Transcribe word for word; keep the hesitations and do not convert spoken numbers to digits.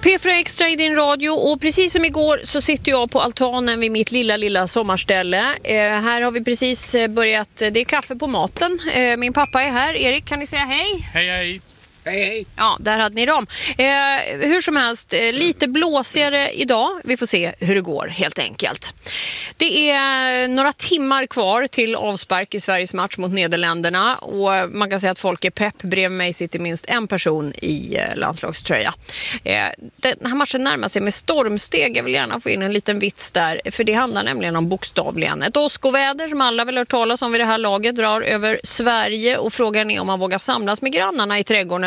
P fyra Extra i din radio, och precis som igår så sitter jag på altanen vid mitt lilla lilla sommarställe. Eh, här har vi precis börjat, det är kaffe på maten. Eh, min pappa är här. Erik, kan ni säga hej? Hej hej. Hej hej. Ja, där hade ni dem. Eh, hur som helst, eh, lite blåsigare idag. Vi får se hur det går helt enkelt. Det är några timmar kvar till avspark i Sveriges match mot Nederländerna, och man kan säga att folk är pepp. Bredvid mig sitter minst en person i eh, landslagströja. Eh, den här matchen närmar sig med stormsteg. Jag vill gärna få in en liten vits där, för det handlar nämligen om bokstavligen ett åskoväder som alla vill höra talas om vid det här laget drar över Sverige, och frågan är om man vågar samlas med grannarna i trädgården